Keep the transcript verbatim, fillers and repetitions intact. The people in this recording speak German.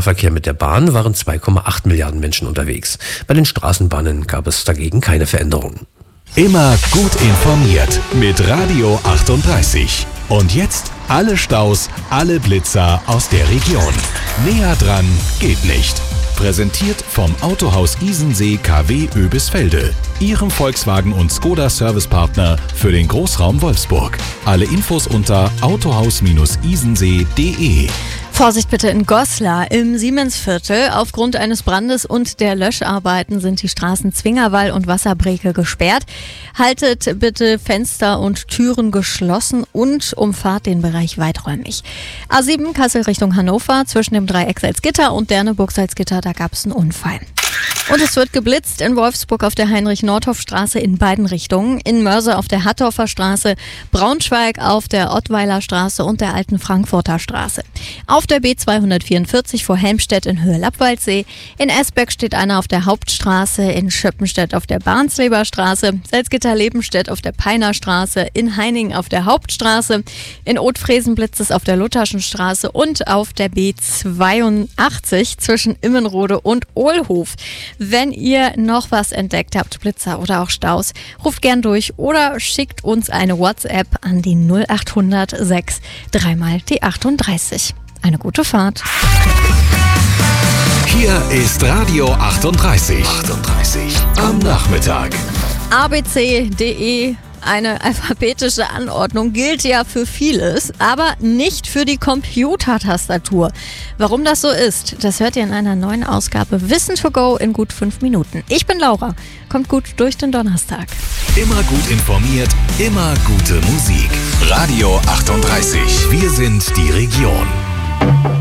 Nahverkehr mit der Bahn waren zwei Komma acht Milliarden Menschen unterwegs. Bei den Straßenbahnen gab es dagegen keine Veränderungen. Immer gut informiert mit Radio achtunddreißig. Und jetzt alle Staus, alle Blitzer aus der Region. Näher dran geht nicht. Präsentiert vom Autohaus Isensee K W Oebisfelde, Ihrem Volkswagen- und Skoda-Servicepartner für den Großraum Wolfsburg. Alle Infos unter autohaus isensee punkt de. Vorsicht bitte in Goslar im Siemensviertel. Aufgrund eines Brandes und der Löscharbeiten sind die Straßen Zwingerwall und Wasserbreke gesperrt. Haltet bitte Fenster und Türen geschlossen und umfahrt den Bereich weiträumig. A sieben Kassel Richtung Hannover zwischen dem Dreieck Salzgitter und Derneburg-Salzgitter, da gab es einen Unfall. Und es wird geblitzt in Wolfsburg auf der Heinrich-Nordhoff-Straße in beiden Richtungen, in Mörse auf der Hattorfer Straße, Braunschweig auf der Ottweiler Straße und der alten Frankfurter Straße. Auf der B zweihundertvierundvierzig vor Helmstedt in Höhe Lappwaldsee, in Esbeck steht einer auf der Hauptstraße, in Schöppenstedt auf der Barnsleber Straße, Salzgitter-Lebenstedt auf der Peiner Straße, in Heining auf der Hauptstraße, in Othfriesen blitzt es auf der Lutherschen Straße und auf der B zweiundachtzig zwischen Immenrode und Ohlhof. Wenn ihr noch was entdeckt habt, Blitzer oder auch Staus, ruft gern durch oder schickt uns eine WhatsApp an die null acht hundert sechs dreimal die achtunddreißig. Eine gute Fahrt. Hier ist Radio achtunddreißig. achtunddreißig am Nachmittag. A B C punkt de. Eine alphabetische Anordnung gilt ja für vieles, aber nicht für die Computertastatur. Warum das so ist, das hört ihr in einer neuen Ausgabe Wissen to go in gut fünf Minuten. Ich bin Laura. Kommt gut durch den Donnerstag. Immer gut informiert, immer gute Musik. Radio achtunddreißig. Wir sind die Region.